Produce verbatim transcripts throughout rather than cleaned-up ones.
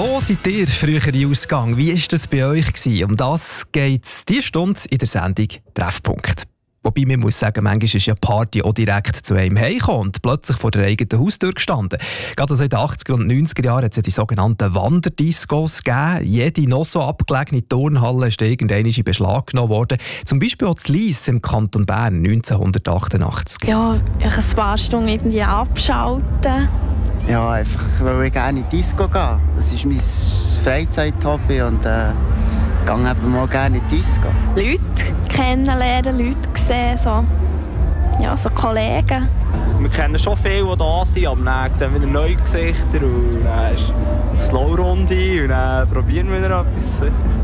Wo seid ihr früher ausgegangen? Wie war das bei euch gewesen? Um das geht es diese Stunde in der Sendung «Treffpunkt». Wobei man muss sagen, manchmal ist ja die Party auch direkt zu einem heimgekommen und plötzlich vor der eigenen Haustür gestanden. Gerade also in den achtziger und neunziger Jahren hat es ja die sogenannten Wanderdiscos gegeben. Jede noch so abgelegene Turnhalle ist irgendwann in Beschlag genommen worden. Zum Beispiel auch zu Lyss im Kanton Bern neunzehnhundertachtundachtzig. Ja, ich ein paar Stunden irgendwie abschalten. Ja, einfach, weil ich gerne in die Disco gehe. Das ist mein Freizeit-Hobby und äh, ich gehe eben mal gerne in die Disco. Leute kennenlernen, Leute sehen, so, ja, so Kollegen. Wir kennen schon viele, die da sind, aber dann sehen wir wieder neue Gesichter und dann ist eine Slow-Runde und dann probieren wir wieder etwas.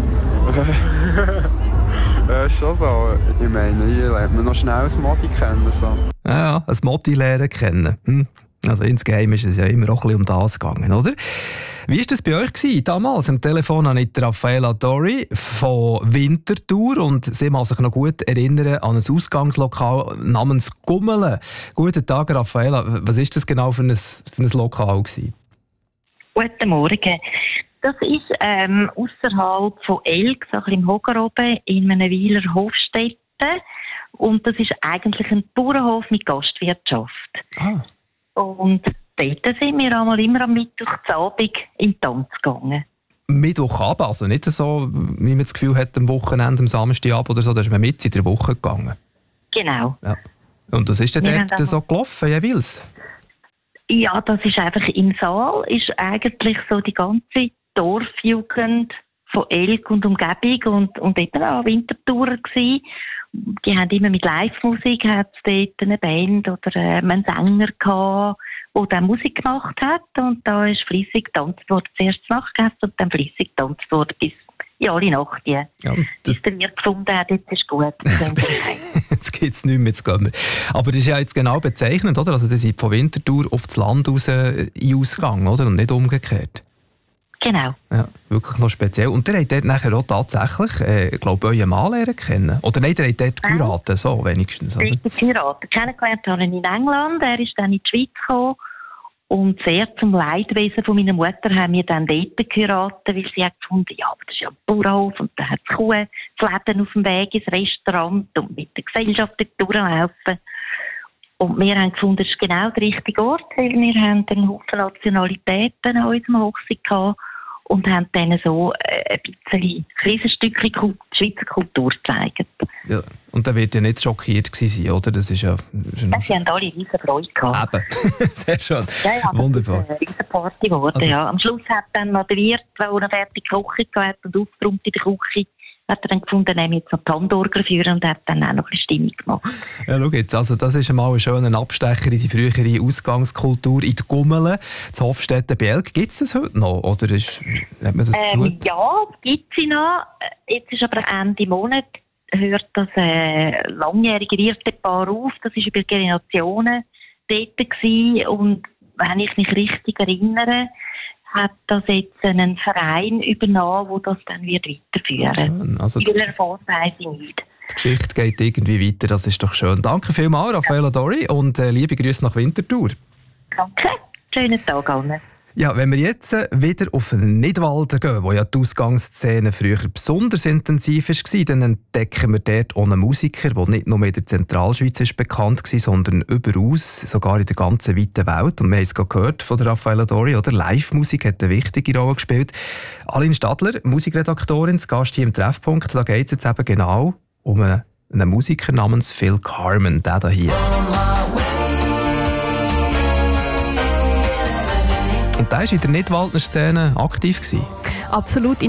Ja, ist schon so. Ich meine, hier lernt man noch schnell ein Modi kennen. So. Ja, ja, ein Modi lernen kennen. Hm. Also insgeheim ist es ja immer auch ein bisschen um das gegangen, oder? Wie war das bei euch gewesen? Damals am Telefon habe ich Raffaella Dori von Winterthur und sie kann sich noch gut erinnern an ein Ausgangslokal namens Gummele. Guten Tag, Raffaella. Was war das genau für ein, für ein Lokal gewesen? Guten Morgen. Das ist ähm, ausserhalb von Elg, so ein bisschen im Hoger oben, in einem Weiler Hofstätte. Und das ist eigentlich ein Bauernhof mit Gastwirtschaft. Ah. Und dort sind wir einmal immer am Mittwochabend in den Tanz gegangen. Mittwochabend, also nicht so, wie man das Gefühl hat, am Wochenende, am Samstagabend oder so, da ist man mit in der Woche gegangen. Genau. Ja. Und was ist denn Wir dort so gelaufen, jeweils? Ja, das ist einfach im Saal, ist eigentlich so die ganze Dorfjugend von Elg und Umgebung und, und eben auch Wintertourer gewesen. Die haben immer mit Live-Musik, hat es dort eine Band oder äh, einen Sänger gehabt, der dann Musik gemacht hat und da ist fleissig getanzt worden. Zuerst Nachtgessen und dann fleissig getanzt worden bis in alle Nacht. Ja, bis der Wirt gefunden hat, jetzt ist gut. Jetzt geht es nicht mehr zu gehen. Aber das ist ja jetzt genau bezeichnend, oder? Also, ihr seid von Winterthur auf das Land raus in Ausgang, oder? Und nicht umgekehrt. Genau. Ja, wirklich noch speziell. Und ihr habt dort nachher auch tatsächlich, äh, glaube ich, euren Mann lernen kennen. Oder nein, ihr habt dort geheiratet, so wenigstens, oder? Richtig geheiratet. Kennengelernt habe ich in England. Er ist dann in die Schweiz gekommen. Und sehr zum Leidwesen von meiner Mutter haben wir dann dort geheiratet, weil sie hat gefunden, ja, aber das ist ja ein Bauernhof und da hat es Kuh, das Leben auf dem Weg ins Restaurant und mit der Gesellschaft dort durchlaufen. Und wir haben gefunden, das ist genau der richtige Ort, weil wir haben einen Haufen Nationalitäten an unserem Hochzeit gehabt und haben dann so ein bisschen, ein kleines Stückchen die Schweizer Kultur gezeigt. Ja, und da wird ja nicht schockiert gewesen sein, oder? Das ist ja... ja sie haben alle riesen Freude gehabt. Eben, sehr schön. Ja, ja, wunderbar. Das ist eine riesen Party geworden, Also, ja. Am Schluss hat dann noch der Wirt, der eine fertige Küche gehabt und aufgeräumt in der Küche, hat er dann gefunden, er jetzt noch die Handorgel führen und hat dann auch noch ein bisschen Stimmung gemacht. Ja, schau jetzt, also das ist einmal ein schöner Abstecher in die frühere Ausgangskultur in die Gummele, zu Hofstetten bei Elg. Gibt es das heute noch? Oder ist, hat man das ähm, zu? Ja, es gibt sie noch. Jetzt ist aber Ende Monat, hört das äh, langjährige Wirtepaar auf. Das war über Generationen dort gewesen. Und wenn ich mich richtig erinnere, hat das jetzt einen Verein übernommen, der das dann wird weiterführen wird. Also Viel Erfolg weiss ich nicht. Die Geschichte geht irgendwie weiter, das ist doch schön. Danke vielmals, Raffaella Dori, und äh, liebe Grüße nach Winterthur. Danke, schönen Tag allen. Ja, wenn wir jetzt äh, wieder auf den Nidwalden gehen, wo ja die Ausgangsszene früher besonders intensiv war, dann entdecken wir dort auch einen Musiker, der nicht nur in der Zentralschweiz ist bekannt war, sondern überaus, sogar in der ganzen weiten Welt. Und wir haben es gerade gehört von der Raffaella Dori, oder? Live-Musik hat eine wichtige Rolle gespielt. Aline Stadler, Musikredaktorin, zu Gast hier im Treffpunkt, da geht es jetzt eben genau um einen, einen Musiker namens Phil Carmen, der da hier. Und der war in der Nidwaldner Szene aktiv gewesen. Absolut.